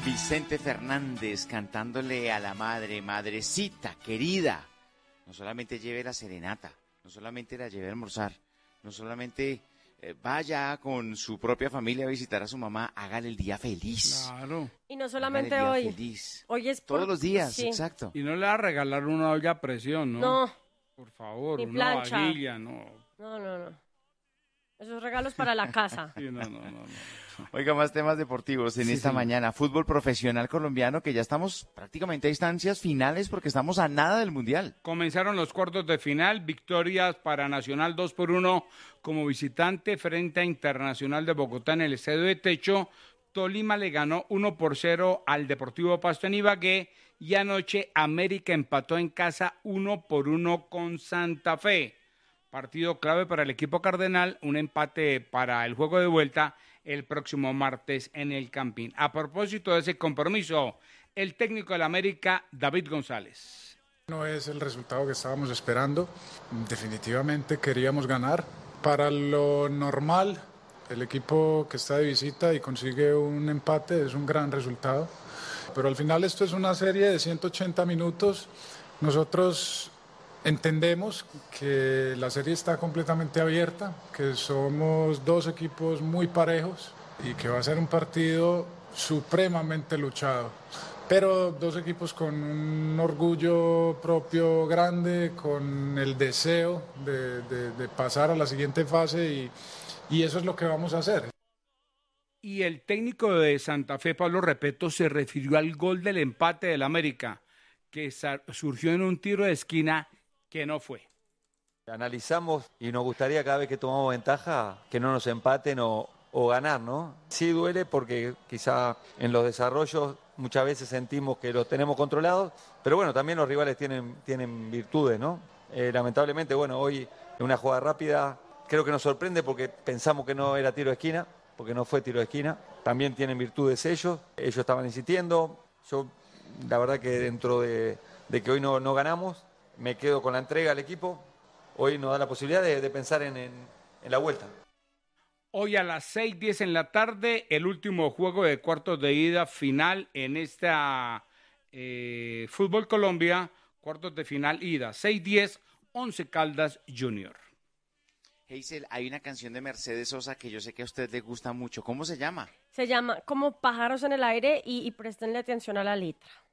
Vicente Fernández cantándole a la madre, madrecita querida. No solamente lleve la serenata, no solamente la lleve a almorzar, no solamente vaya con su propia familia a visitar a su mamá, hágale el día feliz. Claro. Y no solamente Hágale el hoy. día feliz. Hoy es Todos los días, sí. exacto. Y no le va a regalar una olla a presión, ¿no? No, Por favor, Ni una plancha. vajilla, no. no. Esos regalos para la casa. Sí, no. Oiga, más temas deportivos en Sí, esta señor. mañana. Fútbol profesional colombiano, que ya estamos prácticamente a instancias finales porque estamos a nada del Mundial. Comenzaron los cuartos de final, victorias para Nacional 2-1 como visitante frente a Internacional de Bogotá en el Estadio de Techo. Tolima le ganó 1-0 al Deportivo Pasto en Ibagué y anoche América empató en casa 1-1 con Santa Fe. Partido clave para el equipo cardenal, un empate para el juego de vuelta el próximo martes en el Campín. A propósito de ese compromiso, el técnico del América, David González. No es el resultado que estábamos esperando. Definitivamente queríamos ganar. Para lo normal, el equipo que está de visita y consigue un empate es un gran resultado. Pero al final esto es una serie de 180 minutos. Nosotros entendemos que la serie está completamente abierta, que somos dos equipos muy parejos y que va a ser un partido supremamente luchado. Pero dos equipos con un orgullo propio grande, con el deseo de pasar a la siguiente fase y eso es lo que vamos a hacer. Y el técnico de Santa Fe, Pablo Repeto, se refirió al gol del empate del América, que surgió en un tiro de esquina que no fue. Analizamos y nos gustaría cada vez que tomamos ventaja que no nos empaten o ganar, ¿no? Sí duele porque quizá en los desarrollos muchas veces sentimos que los tenemos controlados, pero bueno, también los rivales tienen virtudes, ¿no? Lamentablemente, bueno, hoy en una jugada rápida creo que nos sorprende porque pensamos que no era tiro de esquina, porque no fue tiro de esquina. También tienen virtudes ellos estaban insistiendo. Yo, la verdad que dentro de que hoy no ganamos, me quedo con la entrega al equipo. Hoy nos da la posibilidad de pensar en la vuelta. Hoy a las 6:10 en la tarde, el último juego de cuartos de ida final en esta Fútbol Colombia, cuartos de final ida, 6:10, Once Caldas Junior. Hazel, hay una canción de Mercedes Sosa que yo sé que a usted le gusta mucho. ¿Cómo se llama? Se llama Como pájaros en el aire y préstenle atención a la letra.